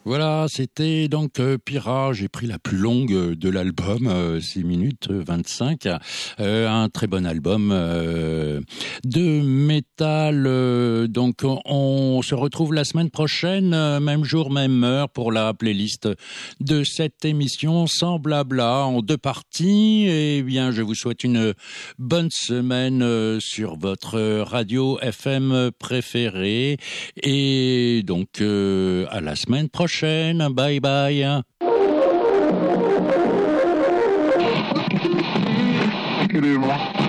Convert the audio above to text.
Voilà, c'était donc Pira. J'ai pris la plus longue de l'album, 6 minutes 25. Un très bon album de métal. Donc on se retrouve la semaine prochaine, même jour, même heure, pour la playlist de cette émission sans blabla en 2 parties. Et bien, je vous souhaite une bonne semaine sur votre radio FM préférée. Et donc à la semaine prochaine. Bye bye. Excusez-moi.